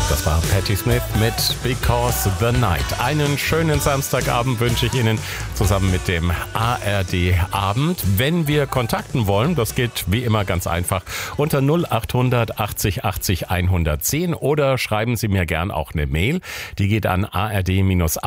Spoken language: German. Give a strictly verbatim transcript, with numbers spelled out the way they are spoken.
Das war Patti Smith mit Because the Night. Einen schönen Samstagabend wünsche ich Ihnen zusammen mit dem A R D-Abend. Wenn wir kontakten wollen, das geht wie immer ganz einfach unter null acht hundert achtzig achtzig hundertzehn oder schreiben Sie mir gern auch eine Mail. Die geht an a r d